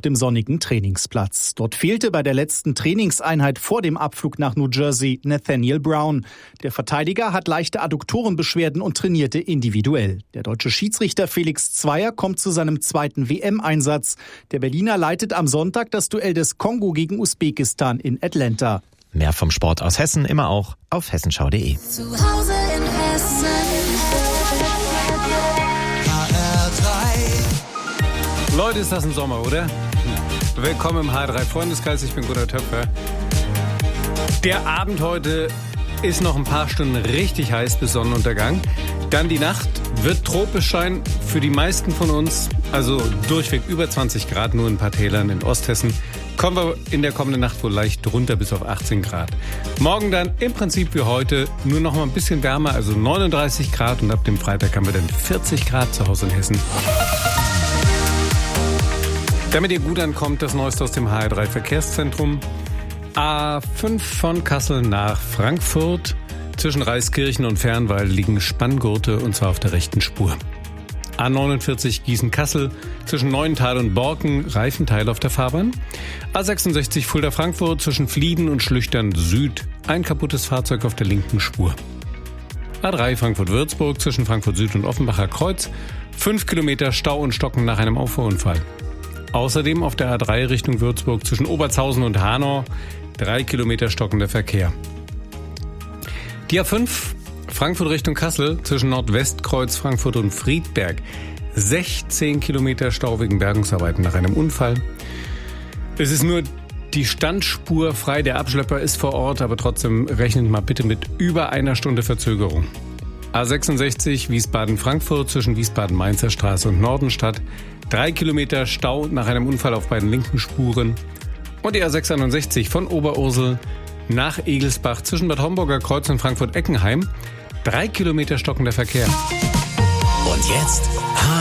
dem sonnigen Trainingsplatz. Dort fehlte bei der letzten Trainingseinheit vor dem Abflug nach New Jersey Nathaniel Brown. Der Verteidiger hat leichte Adduktorenbeschwerden und trainierte individuell. Der deutsche Schiedsrichter Felix Zweier kommt zu seinem zweiten WM-Einsatz. Der Berliner leitet am Sonntag das Duell des Kongo gegen Usbekistan in Atlanta. Mehr vom Sport aus Hessen immer auch auf hessenschau.de. Zu Hause in Hessen. HR3. Leute, ist das ein Sommer, oder? Willkommen im HR3-Freundeskreis, ich bin Gunnar Töpfer. Der Abend heute ist noch ein paar Stunden richtig heiß bis Sonnenuntergang. Dann die Nacht wird tropisch sein für die meisten von uns. Also durchweg über 20 Grad, nur in ein paar Tälern in Osthessen. Kommen wir in der kommenden Nacht wohl leicht runter bis auf 18 Grad. Morgen dann im Prinzip wie heute nur noch mal ein bisschen wärmer, also 39 Grad. Und ab dem Freitag haben wir dann 40 Grad zu Hause in Hessen. Damit ihr gut ankommt, das Neueste aus dem HR3 Verkehrszentrum. A5 von Kassel nach Frankfurt. Zwischen Reiskirchen und Fernwald liegen Spanngurte und zwar auf der rechten Spur. A49 Gießen-Kassel zwischen Neuental und Borken, Reifenteil auf der Fahrbahn. A66 Fulda-Frankfurt zwischen Flieden und Schlüchtern Süd, ein kaputtes Fahrzeug auf der linken Spur. A3 Frankfurt-Würzburg zwischen Frankfurt Süd und Offenbacher Kreuz, 5 Kilometer Stau und Stocken nach einem Auffahrunfall. Außerdem auf der A3 Richtung Würzburg zwischen Obertshausen und Hanau, 3 Kilometer stockender Verkehr. Die A5 Frankfurt Richtung Kassel zwischen Nordwestkreuz, Frankfurt und Friedberg. 16 Kilometer Stau wegen Bergungsarbeiten nach einem Unfall. Es ist nur die Standspur frei, der Abschlepper ist vor Ort, aber trotzdem rechnet mal bitte mit über einer Stunde Verzögerung. A66 Wiesbaden-Frankfurt zwischen Wiesbaden-Mainzer Straße und Nordenstadt. 3 Kilometer Stau nach einem Unfall auf beiden linken Spuren. Und die A661 von Oberursel nach Egelsbach zwischen Bad Homburger Kreuz und Frankfurt-Eckenheim. 3 Kilometer stockender Verkehr. Und jetzt